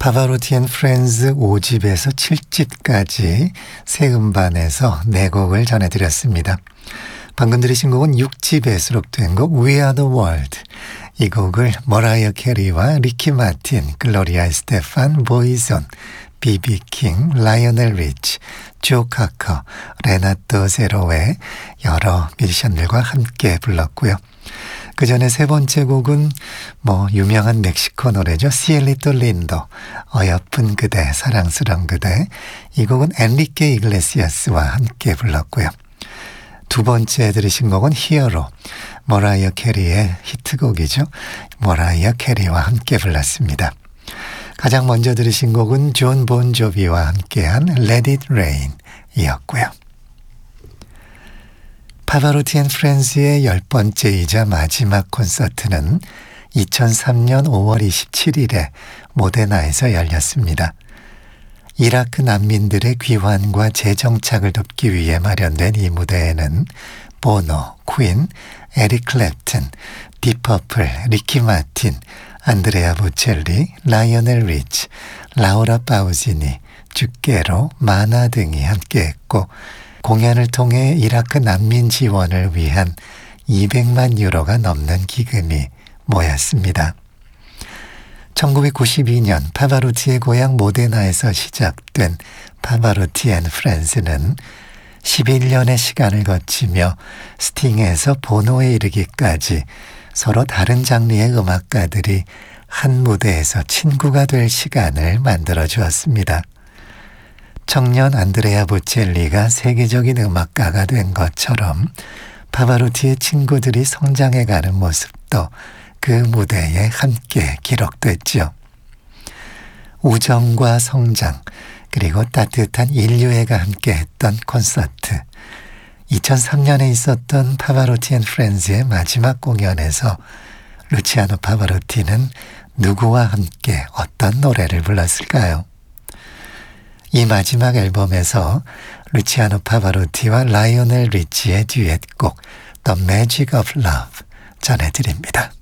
파바로티 앤 프렌즈 5집에서 7집까지 새 음반에서 4곡을 전해드렸습니다. 방금 들으신 곡은 6집에 수록된 곡 We Are The World. 이 곡을 머라이어 캐리와 리키 마틴, 글로리아 에스테판, 보이존, 비비 킹, 라이오넬 리치, 조 카커, 레나토 제로의 여러 뮤지션들과 함께 불렀고요. 그 전에 세 번째 곡은 유명한 멕시코 노래죠. 시엘리토 린도, 어여쁜 그대, 사랑스러운 그대. 이 곡은 엔리케 이글레시아스와 함께 불렀고요. 두 번째 들으신 곡은 히어로, 머라이어 캐리의 히트곡이죠. 머라이어 캐리와 함께 불렀습니다. 가장 먼저 들으신 곡은 존 본조비와 함께한 Let It Rain 이었고요. 파바로티 앤 프렌즈의 10번째이자 마지막 콘서트는 2003년 5월 27일에 모데나에서 열렸습니다. 이라크 난민들의 귀환과 재정착을 돕기 위해 마련된 이 무대에는 보노, 퀸, 에릭 클랩튼, 디퍼플, 리키 마틴, 안드레아 보첼리, 라이오넬 리치, 라우라 파우지니, 주케로, 마나 등이 함께했고 공연을 통해 이라크 난민 지원을 위한 200만 유로가 넘는 기금이 모였습니다. 1992년 파바로티의 고향 모데나에서 시작된 파바로티 앤 프렌즈는 11년의 시간을 거치며 스팅에서 보노에 이르기까지 서로 다른 장르의 음악가들이 한 무대에서 친구가 될 시간을 만들어 주었습니다. 청년 안드레아 보첼리가 세계적인 음악가가 된 것처럼 파바로티의 친구들이 성장해가는 모습도 그 무대에 함께 기록됐죠. 우정과 성장, 그리고 따뜻한 인류애가 함께했던 콘서트. 2003년에 있었던 파바로티 앤 프렌즈의 마지막 공연에서 루치아노 파바로티는 누구와 함께 어떤 노래를 불렀을까요? 이 마지막 앨범에서 루치아노 파바로티와 라이오넬 리치의 듀엣곡 The Magic of Love 전해드립니다.